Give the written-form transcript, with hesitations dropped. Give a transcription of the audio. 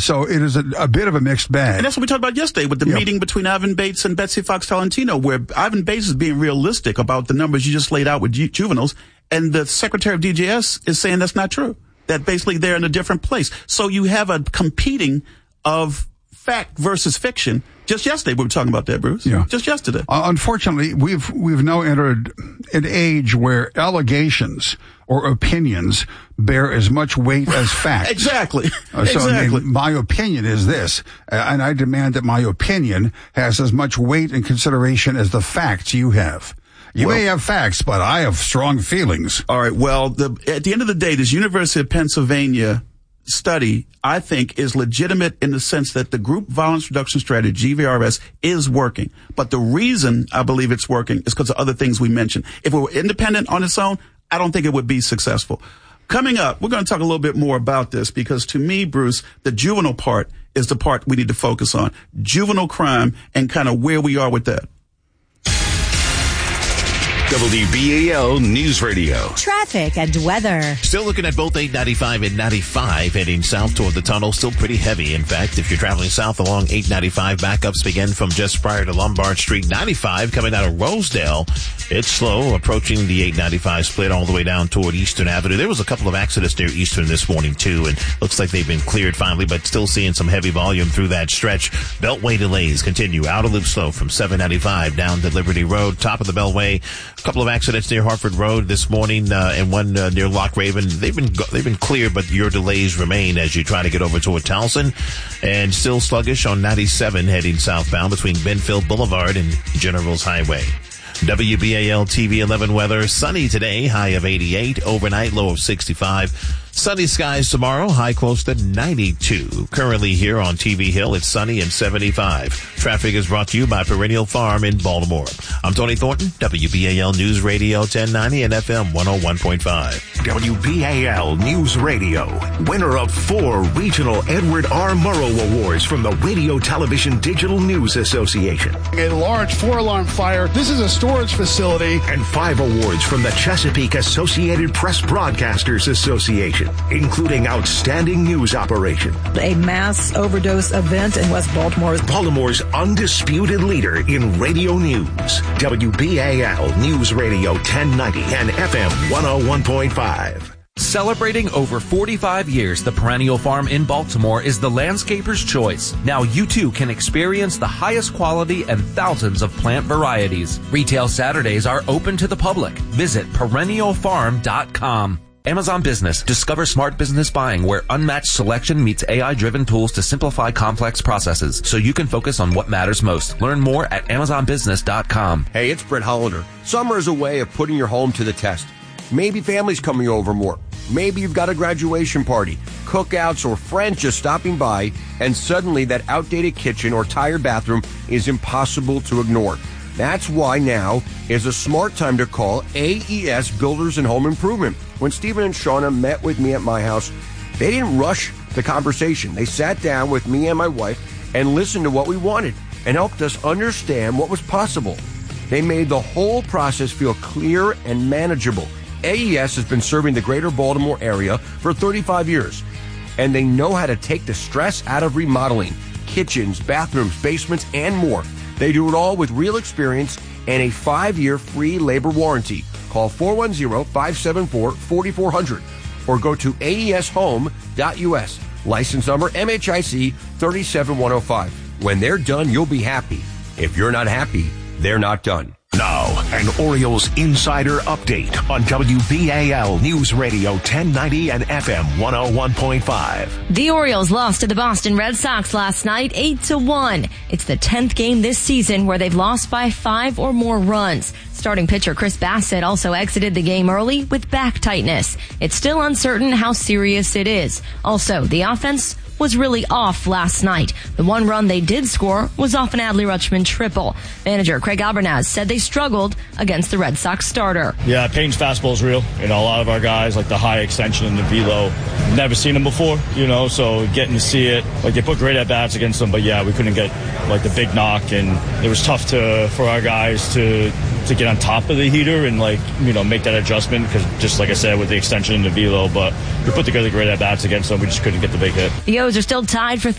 So it is a bit of a mixed bag. And that's what we talked about yesterday with the meeting between Ivan Bates and Betsy Fox Tolentino, where Ivan Bates is being realistic about the numbers you just laid out with juveniles, and the secretary of DJS is saying that's not true, that basically they're in a different place. So you have a competing of fact versus fiction. Just yesterday we were talking about that, Bruce. Yeah. Just yesterday. Unfortunately, we've now entered an age where allegations or opinions bear as much weight as facts. Exactly. So I mean, my opinion is this, and I demand that my opinion has as much weight and consideration as the facts you have. You may have facts, but I have strong feelings. All right. Well, at the end of the day, this University of Pennsylvania study, I think, is legitimate in the sense that the group violence reduction strategy, GVRS, is working. But the reason I believe it's working is because of other things we mentioned. If it were independent on its own, I don't think it would be successful. Coming up, we're going to talk a little bit more about this because to me, Bruce, the juvenile part is the part we need to focus on. Juvenile crime and kind of where we are with that. WBAL News Radio. Traffic and weather. Still looking at both 895 and 95 heading south toward the tunnel. Still pretty heavy. In fact, if you're traveling south along 895, backups begin from just prior to Lombard Street. 95 coming out of Rosedale. It's slow approaching the 895 split all the way down toward Eastern Avenue. There was a couple of accidents near Eastern this morning too, and looks like they've been cleared finally, but still seeing some heavy volume through that stretch. Beltway delays continue. Outer loop slow from 795 down to Liberty Road. Top of the Beltway. A couple of accidents near Hartford Road this morning, and one near Loch Raven. They've been cleared, but your delays remain as you try to get over toward Towson, and still sluggish on 97 heading southbound between Benfield Boulevard and Generals Highway. WBAL TV 11 weather. Sunny today, high of 88. Overnight, low of 65. Sunny skies tomorrow, high close to 92. Currently here on TV Hill, it's sunny and 75. Traffic is brought to you by Perennial Farm in Baltimore. I'm Tony Thornton, WBAL News Radio 1090 and FM 101.5. WBAL News Radio, winner of 4 regional Edward R. Murrow Awards from the Radio Television Digital News Association. A large 4-alarm fire. This is a storage facility. And 5 awards from the Chesapeake Associated Press Broadcasters Association, including Outstanding News Operation. A mass overdose event in West Baltimore. Baltimore's undisputed leader in radio news. WBAL News Radio 1090 and FM 101.5. Celebrating over 45 years, the Perennial Farm in Baltimore is the landscaper's choice. Now you too can experience the highest quality and thousands of plant varieties. Retail Saturdays are open to the public. Visit perennialfarm.com. Amazon Business. Discover smart business buying where unmatched selection meets AI-driven tools to simplify complex processes so you can focus on what matters most. Learn more at amazonbusiness.com. Hey, it's Brett Hollander. Summer is a way of putting your home to the test. Maybe family's coming over more. Maybe you've got a graduation party, cookouts, or friends just stopping by, and suddenly that outdated kitchen or tired bathroom is impossible to ignore. That's why now is a smart time to call AES Builders and Home Improvement. When Stephen and Shauna met with me at my house, they didn't rush the conversation. They sat down with me and my wife and listened to what we wanted and helped us understand what was possible. They made the whole process feel clear and manageable. AES has been serving the greater Baltimore area for 35 years, and they know how to take the stress out of remodeling kitchens, bathrooms, basements, and more. They do it all with real experience and a 5-year free labor warranty. Call 410-574-4400 or go to aeshome.us. License number MHIC 37105. When they're done, you'll be happy. If you're not happy, they're not done. Now, an Orioles Insider Update on WBAL News Radio 1090 and FM 101.5. The Orioles lost to the Boston Red Sox last night 8-1. It's the 10th game this season where they've lost by 5 or more runs. Starting pitcher Chris Bassett also exited the game early with back tightness. It's still uncertain how serious it is. Also, the offense was really off last night. The one run they did score was off an Adley Rutschman triple. Manager Craig Albernaz said they struggled against the Red Sox starter. Yeah, Payne's fastball is real. A lot of our guys, like the high extension and the velo, never seen them before, so getting to see it, they put great at-bats against them, but yeah, we couldn't get, the big knock, and it was tough for our guys to get on top of the heater and, make that adjustment, because just like I said, with the extension and the velo, but we put together great at-bats against them, we just couldn't get the big hit. The O's are still tied for